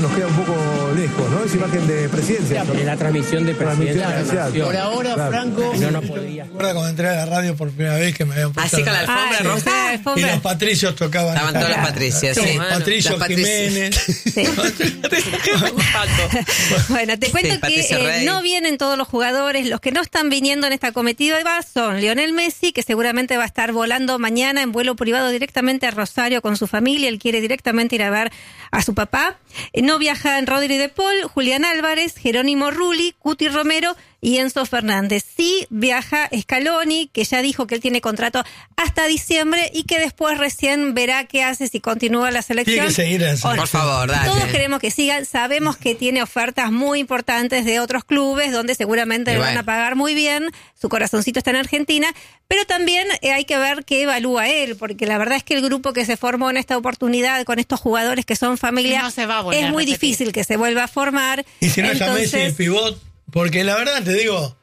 nos queda un poco lejos, ¿no? Esa imagen de presidencia. De la transmisión de presidencia. Por ahora, claro. Franco. No podía. Recuerdo cuando entré a la radio por primera vez que me habían puesto. Así con la alfombra roja. Y los patricios tocaban. Estaban todos los patricios, sí. Patricio Jiménez. Sí. Bueno, te cuento que no vienen todos los jugadores. Los que no están viniendo en esta comitiva son Lionel Messi, que seguramente va a estar volando mañana en vuelo privado directamente a Rosario con su familia. Él quiere directamente ir a ver a su papá. No viajan Rodri de Paul, Julián Álvarez, Jerónimo Rulli, Cuti Romero y Enzo Fernández. Sí viaja Scaloni, que ya dijo que él tiene contrato hasta diciembre y que después recién verá qué hace, si continúa la selección. Tiene que seguir así. Por favor, dale. Todos queremos que sigan. Sabemos que tiene ofertas muy importantes de otros clubes donde seguramente le van a pagar muy bien. Su corazoncito está en Argentina. Pero también hay que ver qué evalúa él, porque la verdad es que el grupo que se formó en esta oportunidad con estos jugadores que son familia, no se va a volver es muy difícil que se vuelva a formar. Y si no es a Messi el pivot, porque la verdad te digo,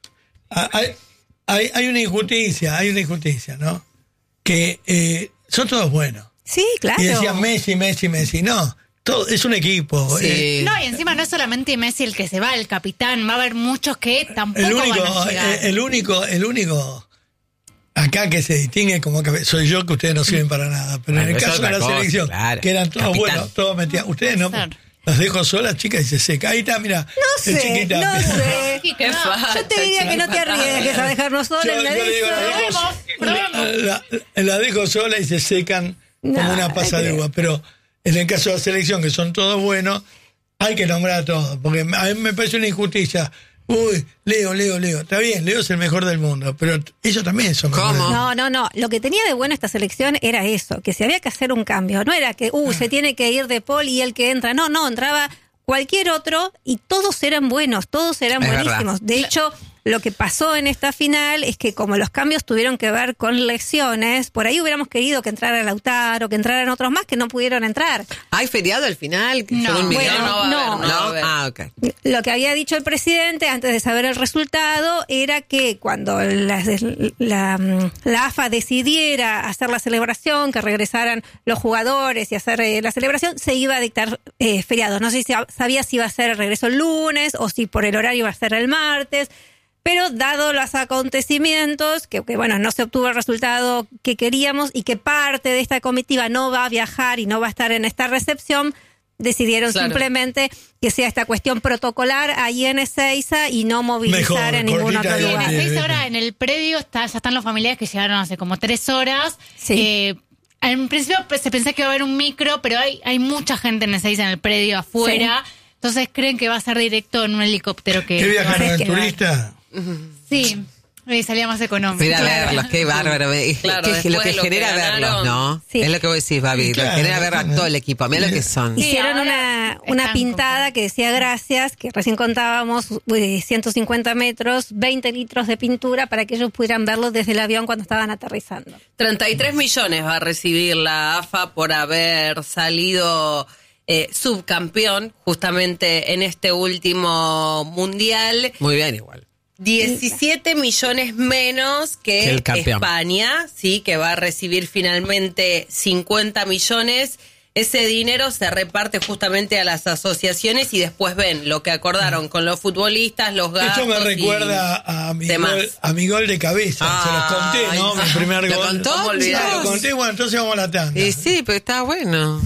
hay una injusticia, ¿no? Que son todos buenos. Sí, claro. Y decían Messi, no. Todo, es un equipo. Sí. No, y encima no es solamente Messi el que se va, el capitán. Va a haber muchos que tampoco van a llegar. El único acá que se distingue como que soy yo, que ustedes no sirven para nada. Pero en el caso de la selección, claro, que eran todos buenos, todos metían. Ustedes no. Las dejo solas, chicas, y se seca. Ahí está, mira. No sé. Qué yo te diría que no te arriesgues a dejarnos solas. La dejo sola y se secan como una pasa de uva. Pero en el caso de la selección, que son todos buenos, hay que nombrar a todos. Porque a mí me parece una injusticia. Uy, Leo. Está bien, Leo es el mejor del mundo, pero ellos también son mejores. No. Lo que tenía de bueno esta selección era eso, que si había que hacer un cambio, no era que, se tiene que ir de Paul y el que entra. No, entraba cualquier otro y todos eran buenos, todos eran buenísimos. De hecho, lo que pasó en esta final es que como los cambios tuvieron que ver con lesiones, por ahí hubiéramos querido que entrara Lautaro, que entraran otros más que no pudieron entrar. ¿Hay feriado al final? No. Ok. Lo que había dicho el presidente antes de saber el resultado era que cuando la AFA decidiera hacer la celebración, que regresaran los jugadores y hacer la celebración, se iba a dictar feriado. No sé si sabía si iba a ser el regreso el lunes o si por el horario iba a ser el martes. Pero dado los acontecimientos, que no se obtuvo el resultado que queríamos y que parte de esta comitiva no va a viajar y no va a estar en esta recepción, decidieron simplemente que sea esta cuestión protocolar ahí en Ezeiza y no movilizar en ningún otro lugar. En Ezeiza ahora en el predio ya están los familiares que llegaron hace como 3 horas. Sí. En principio se pensó que iba a haber un micro, pero hay mucha gente en Ezeiza en el predio afuera. Sí. Entonces creen que va a ser directo en un helicóptero que... ¿Qué viajaron el turista? Sí, salía más económico. Mira, verlos, qué bárbaro. Claro, lo que genera verlos, ¿no? Sí. Es lo que vos decís, Babi. Lo que genera ver a todo el equipo. Mira lo que son. Hicieron una pintada que decía gracias, que recién contábamos, 150 metros, 20 litros de pintura para que ellos pudieran verlo desde el avión cuando estaban aterrizando. 33 millones va a recibir la AFA por haber salido... subcampeón justamente en este último mundial. Muy bien, igual. 17 millones menos que España, sí, que va a recibir finalmente 50 millones. Ese dinero se reparte justamente a las asociaciones y después ven lo que acordaron con los futbolistas, los gastos. Esto me recuerda a mi gol de cabeza. Se los conté, ¿no? Mi primer ¿Lo gol. contó? Lo conté, bueno, entonces vamos a la tanda. Sí, pero está bueno.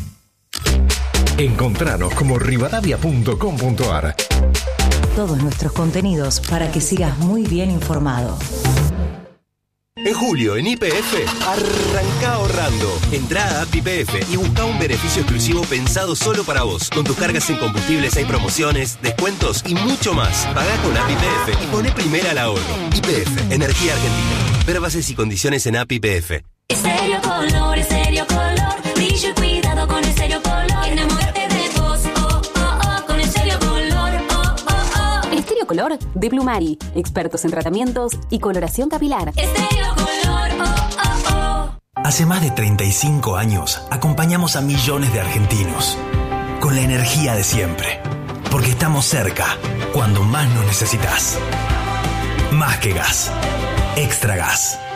Encontranos como rivadavia.com.ar. Todos nuestros contenidos para que sigas muy bien informado. En julio, en YPF, arranca ahorrando. Entrá a App YPF y busca un beneficio exclusivo pensado solo para vos. Con tus cargas en combustibles hay promociones, descuentos y mucho más. Pagá con App YPF y poné primera al ahorro. YPF, Energía Argentina. Ver bases y condiciones en App YPF. Estéreo Color, brillo y cuidado con Estéreo Color. Enamórate de vos, con Estéreo Color, Estéreo Color de Plumari, expertos en tratamientos y coloración capilar. Estéreo Color, Hace más de 35 años acompañamos a millones de argentinos con la energía de siempre, porque estamos cerca cuando más nos necesitas. Más que gas, Extra Gas.